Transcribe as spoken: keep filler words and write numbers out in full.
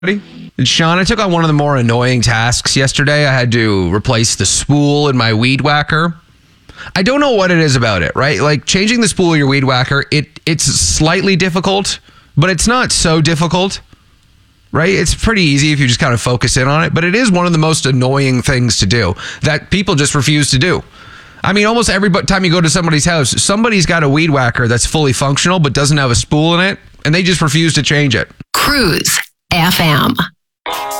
And Sean, I took on one of the more annoying tasks yesterday. I had to replace the spool in my weed whacker. I don't know what it is about it, right? Like changing the spool of your weed whacker, it it's slightly difficult, but it's not so difficult, right? It's pretty easy if you just kind of focus in on it, but it is one of the most annoying things to do that people just refuse to do. I mean, almost every time you go to somebody's house, somebody's got a weed whacker that's fully functional but doesn't have a spool in it, and they just refuse to change it. Cruise F M.